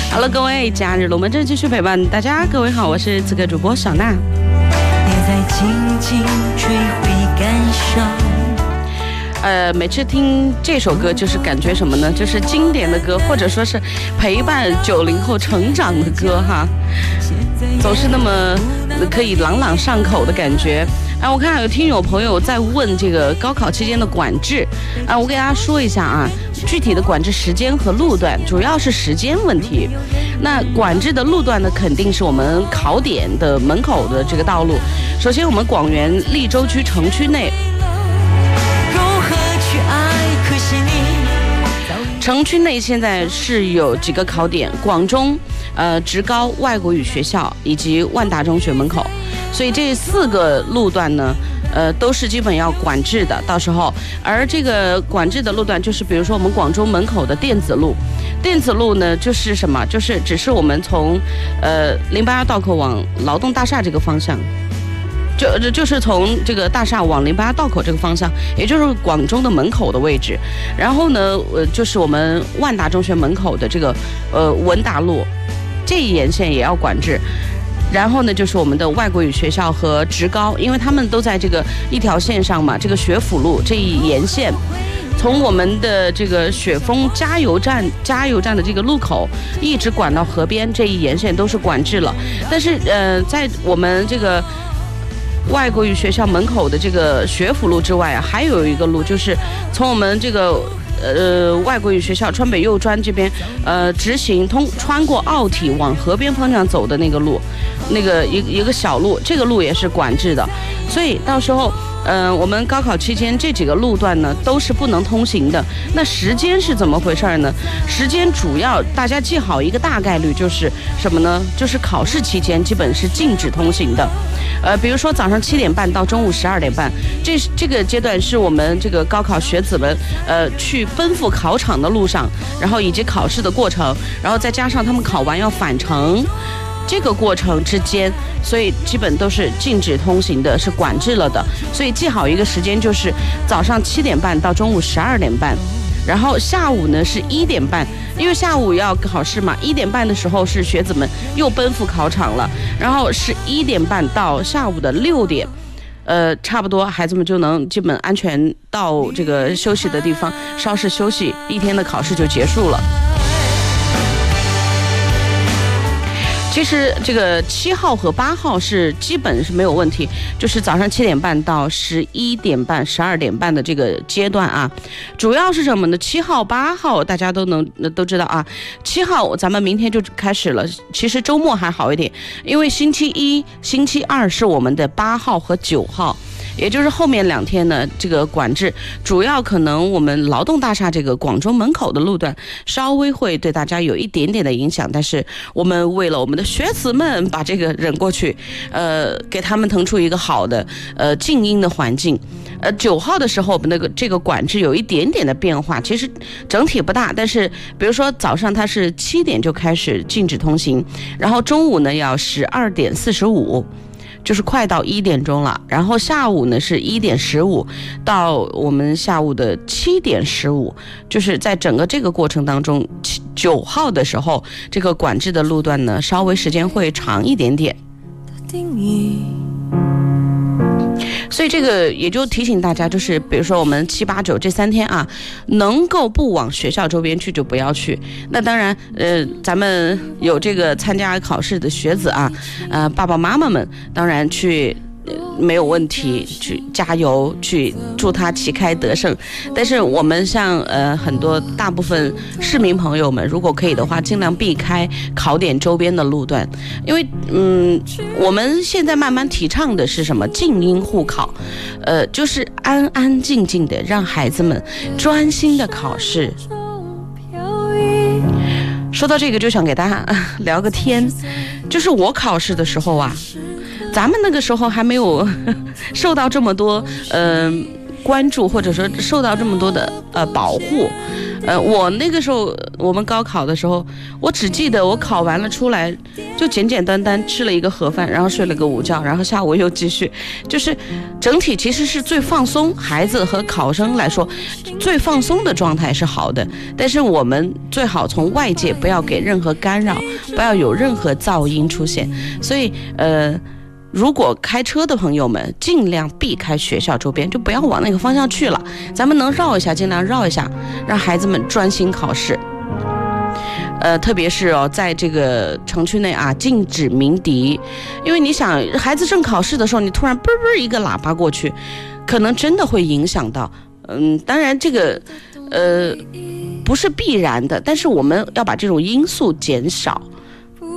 好了，各位假日龙门阵继续陪伴大家。各位好，我是此刻主播小娜。别再紧紧追回感伤。每次听这首歌就是感觉什么呢？就是经典的歌，或者说是陪伴90后成长的歌哈，总是那么可以朗朗上口的感觉。我看有听友朋友在问这个高考期间的管制我给大家说一下啊，具体的管制时间和路段，主要是时间问题。那管制的路段呢，肯定是我们考点的门口的这个道路。首先，我们广元利州区城区内。城区内现在是有几个考点，广中、职高、外国语学校以及万达中学门口，所以这4个路段呢，都是基本要管制的。到时候，而这个管制的路段就是，比如说我们广州门口的电子路，电子路呢就是什么？就是只是我们从081道口往劳动大厦这个方向。就是从这个大厦往081道口这个方向，也就是广州的门口的位置。然后呢，就是我们万达中学门口的这个文达路，这一沿线也要管制。然后呢，就是我们的外国语学校和职高，因为他们都在这个一条线上嘛，这个学府路这一沿线。从我们的这个雪峰加油站的这个路口，一直管到河边这一沿线都是管制了。但是在我们这个外国语学校门口的这个学府路之外啊，还有一个路，就是从我们这个外国语学校川北右专这边直行穿过奥体往河边方向走的那个路，那个一个小路，这个路也是管制的。所以到时候我们高考期间这几个路段呢都是不能通行的。那时间是怎么回事呢？时间主要大家记好一个大概率，就是什么呢？就是考试期间基本是禁止通行的。比如说早上7点半到中午12点半，这个阶段是我们这个高考学子们去奔赴考场的路上，然后以及考试的过程，然后再加上他们考完要返程。这个过程之间，所以基本都是禁止通行的，是管制了的。所以记好一个时间，就是早上7点半到中午12点半，然后下午呢是1点半，因为下午要考试嘛，1点半的时候是学子们又奔赴考场了，然后是1点半到下午的6点。差不多孩子们就能基本安全到这个休息的地方，稍事休息，一天的考试就结束了。其实这个7号和8号是基本是没有问题，就是早上7点半到11点半、12点半的这个阶段啊。主要是什么呢？7号、8号大家都知道啊。7号咱们明天就开始了，其实周末还好一点，因为星期1、星期2是我们的8号和9号。也就是后面2天呢，这个管制主要可能我们劳动大厦这个广州门口的路段稍微会对大家有一点点的影响，但是我们为了我们的学子们把这个忍过去，给他们腾出一个好的静音的环境。9号的时候，我们这个管制有一点点的变化，其实整体不大，但是比如说早上它是7点就开始禁止通行，然后中午呢要12点45。就是快到1点钟了，然后下午呢是1点15到我们下午的7点15，就是在整个这个过程当中，9号的时候，这个管制的路段呢稍微时间会长一点点。所以这个也就提醒大家，就是比如说我们7、8、9这3天啊，能够不往学校周边去就不要去。那当然，咱们有这个参加考试的学子啊，爸爸妈妈们当然去。没有问题，去加油，去祝他旗开得胜。但是我们像很多大部分市民朋友们，如果可以的话，尽量避开考点周边的路段，因为我们现在慢慢提倡的是什么？静音护考，就是安安静静的让孩子们专心的考试。说到这个，就想给大家聊个天，就是我考试的时候啊。咱们那个时候还没有受到这么多关注，或者说受到这么多的保护， 我那个时候我们高考的时候，我只记得我考完了出来就简简单单吃了一个盒饭，然后睡了个午觉，然后下午又继续，就是整体其实是最放松，孩子和考生来说最放松的状态是好的，但是我们最好从外界不要给任何干扰，不要有任何噪音出现。所以如果开车的朋友们尽量避开学校周边，就不要往那个方向去了，咱们能绕一下尽量绕一下，让孩子们专心考试。特别是在这个城区内啊，禁止鸣笛，因为你想孩子正考试的时候，你突然嘣嘣一个喇叭过去，可能真的会影响到。当然这个不是必然的，但是我们要把这种因素减少。